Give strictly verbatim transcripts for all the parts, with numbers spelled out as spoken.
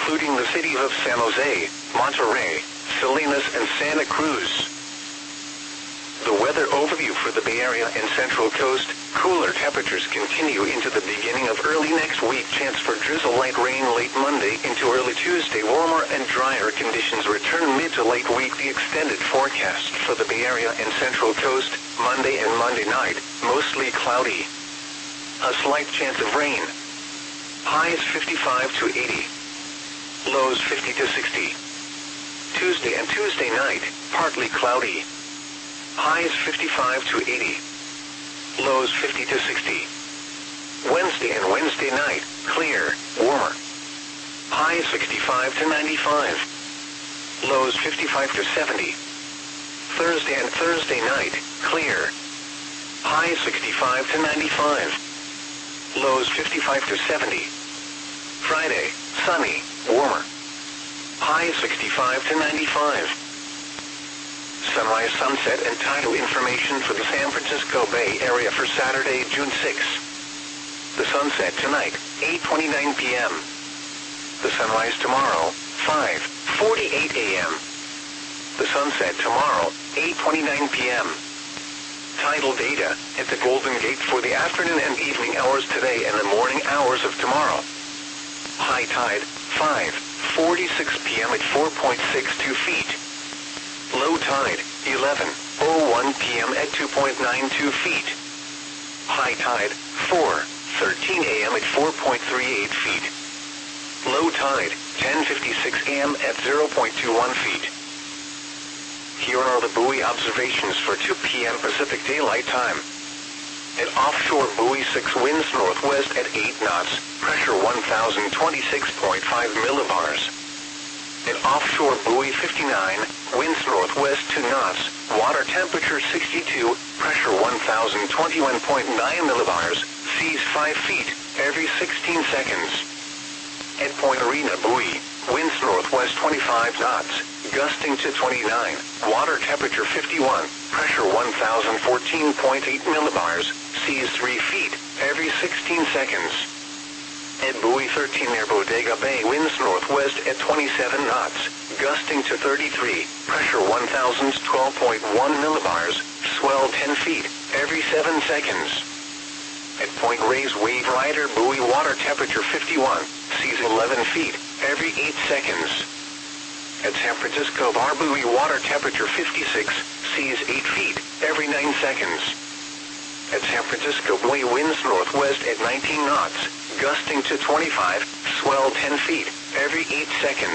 including the cities of San Jose, Monterey, Salinas, and Santa Cruz. The weather overview for the Bay Area and Central Coast. Cooler temperatures continue into the beginning of early next week. Chance for drizzle, light rain late Monday into early Tuesday. Warmer and drier conditions return mid to late week. The extended forecast for the Bay Area and Central Coast. Monday and Monday night, mostly cloudy. A slight chance of rain. Highs fifty-five to eighty. Lows fifty to sixty. Tuesday and Tuesday night, partly cloudy. Highs fifty-five to eighty. Lows fifty to sixty. Wednesday and Wednesday night, clear, warmer. Highs sixty-five to ninety-five. Lows fifty-five to seventy. Thursday and Thursday night, clear. Highs sixty-five to ninety-five. Lows fifty-five to seventy. Friday, sunny, warmer. Highs sixty-five to ninety-five. Sunrise, sunset, and tidal information for the San Francisco Bay Area for Saturday, June sixth. The sunset tonight, eight twenty-nine p m The sunrise tomorrow, five forty-eight a m The sunset tomorrow, eight twenty-nine p m Tidal data at the Golden Gate for the afternoon and evening hours today and the morning hours of tomorrow. High tide, five forty-six p m at four point six two feet. Low tide, eleven oh one p m at two point nine two feet. High tide, four thirteen a m at four point three eight feet. Low tide, ten fifty-six a m at zero point two one feet. Here are the buoy observations for two p m Pacific Daylight Time. At offshore buoy six, winds northwest at eight knots, pressure one thousand twenty-six point five millibars. At offshore buoy fifty-nine, winds northwest two knots, water temperature sixty-two, pressure one thousand twenty-one point nine millibars, seas five feet, every sixteen seconds. At Point Arena buoy, winds northwest twenty-five knots, gusting to twenty-nine, water temperature fifty-one, pressure one thousand fourteen point eight millibars, seas three feet, every sixteen seconds. At buoy thirteen near Bodega Bay, winds northwest at twenty-seven knots, gusting to thirty-three, pressure one thousand twelve point one millibars, swell ten feet, every seven seconds. At Point Reyes Wave Rider buoy, water temperature fifty-one, seas eleven feet, every eight seconds. At San Francisco Bar buoy, water temperature fifty-six, seas eight feet, every nine seconds. At San Francisco buoy, winds northwest at nineteen knots, gusting to twenty-five, swell ten feet, every eight seconds.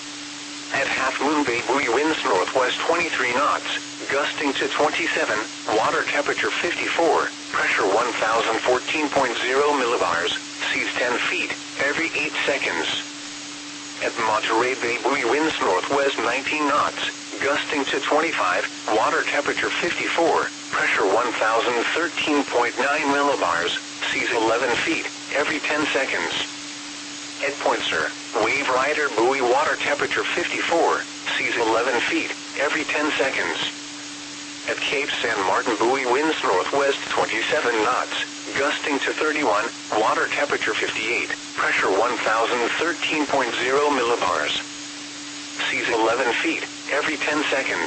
At Half Moon Bay buoy, winds northwest twenty-three knots, gusting to twenty-seven, water temperature fifty-four, pressure one thousand fourteen point zero millibars, seas ten feet, every eight seconds. At Monterey Bay buoy, winds northwest nineteen knots, gusting to twenty-five, water temperature fifty-four, pressure one thousand thirteen point nine millibars, seas eleven feet, every ten seconds. At Point Sur, Wave Rider buoy, water temperature fifty-four, seas eleven feet, every ten seconds. At Cape San Martin buoy, winds northwest twenty-seven knots, gusting to thirty-one, water temperature fifty-eight, pressure one thousand thirteen point zero millibars. Seas eleven feet, every ten seconds.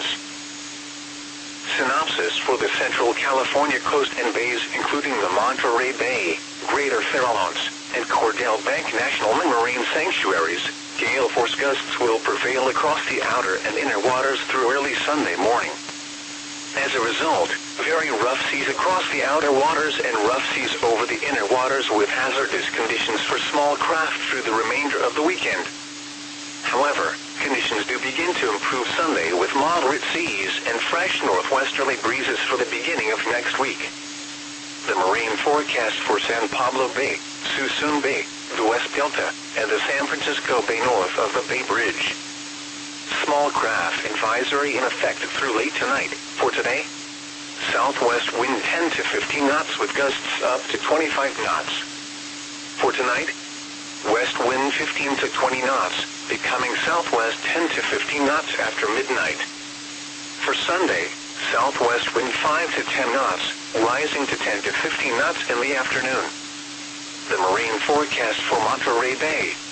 Synopsis for the Central California coast and bays, including the Monterey Bay, Greater Farallones, and Cordell Bank National Marine Sanctuaries. Gale force gusts will prevail across the outer and inner waters through early Sunday morning. As a result, very rough seas across the outer waters and rough seas over the inner waters with hazardous conditions for small craft through the remainder of the weekend. However, conditions do begin to improve Sunday with moderate seas and fresh northwesterly breezes for the beginning of next week. The marine forecast for San Pablo Bay, Suisun Bay, the West Delta, and the San Francisco Bay north of the Bay Bridge. Small craft advisory in effect through late tonight. For today, southwest wind ten to fifteen knots with gusts up to twenty-five knots. For tonight, west wind fifteen to twenty knots, becoming southwest ten to fifteen knots after midnight. For Sunday, southwest wind five to ten knots, rising to ten to fifteen knots in the afternoon. The marine forecast for Monterey Bay,